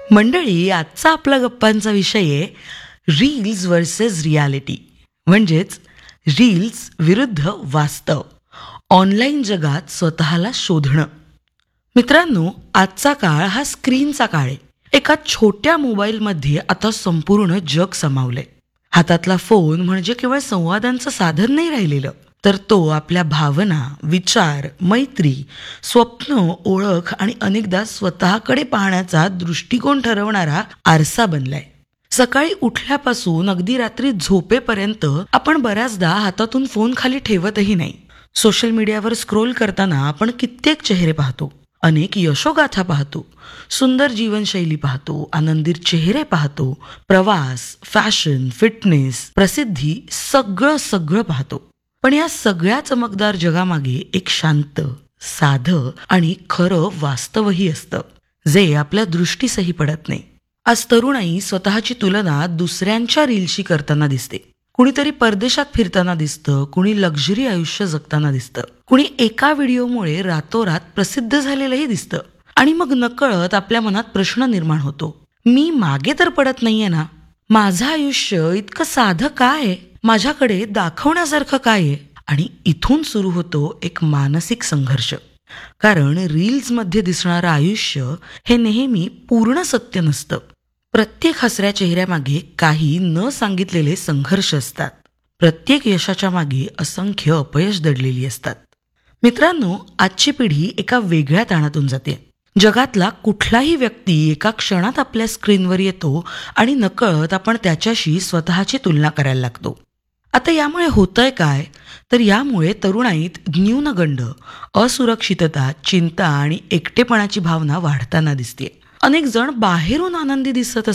मंडळी, आजचा आपला गप्पांचा विषय आहे रील्स वर्सेस रियालिटी, म्हणजेच रील्स विरुद्ध वास्तव, ऑनलाईन जगात स्वतःला शोधणं. मित्रांनो, आजचा काळ हा स्क्रीनचा काळ आहे. एका छोट्या मोबाईलमध्ये आता संपूर्ण जग सामावलंय. हातातला फोन म्हणजे केवळ संवादांचं साधन नाही राहिलेलं, तर तो आपल्या भावना, विचार, मैत्री, स्वप्न, ओळख आणि अनेकदा स्वतःकडे पाहण्याचा दृष्टिकोन ठरवणारा आरसा बनलाय. सकाळी उठल्यापासून अगदी रात्री झोपेपर्यंत आपण बऱ्याचदा हातातून फोन खाली ठेवतही नाही. सोशल मीडियावर स्क्रोल करताना आपण कित्येक चेहरे पाहतो, अनेक यशोगाथा पाहतो, सुंदर जीवनशैली पाहतो, आनंदित चेहरे पाहतो, प्रवास, फॅशन, फिटनेस, प्रसिद्धी, सगळं सगळं पाहतो. पण या सगळ्या चमकदार जगामागे एक शांत, साधं आणि खरं वास्तवही असतं, जे आपल्या दृष्टीसही पडत नाही. आज तरुणाई स्वतःची तुलना दुसऱ्यांच्या रीलशी करताना दिसते. कुणीतरी परदेशात फिरताना दिसतं, कुणी लक्झरी आयुष्य जगताना दिसतं, कुणी एका व्हिडिओमुळे रातोरात प्रसिद्ध झालेलंही दिसतं. आणि मग नकळत आपल्या मनात प्रश्न निर्माण होतो, मी मागे तर पडत नाहीये ना? माझं आयुष्य इतकं साधं काय आहे? माझ्याकडे दाखवण्यासारखं काय आहे? आणि इथून सुरू होतो एक मानसिक संघर्ष. कारण रील्समध्ये दिसणारं आयुष्य हे नेहमी पूर्ण सत्य नसतं. प्रत्येक हसऱ्या चेहऱ्यामागे काही न सांगितलेले संघर्ष असतात. प्रत्येक यशाच्या मागे असंख्य अपयश दडलेली असतात. मित्रांनो, आजची पिढी एका वेगळ्या ताणातून जाते. जगातला कुठलाही व्यक्ती एका क्षणात आपल्या स्क्रीनवर येतो आणि नकळत आपण त्याच्याशी स्वतःची तुलना करायला लागतो. आता यामुळे होतंय काय? तर यामुळे तरुणाईत न्यूनगंड, असुरक्षितता, चिंता आणि एकटेपणाची भावना वाढताना दिसते. अनेक जण बाहेरून आनंदी दिसत